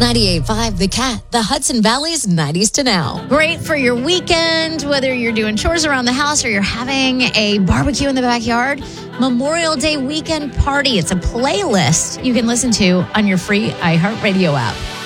98.5 The Cat, the Hudson Valley's 90s to now. Great for your weekend, whether you're doing chores around the house or you're having a barbecue in the backyard. Memorial Day weekend party. It's a playlist you can listen to on your free iHeartRadio app.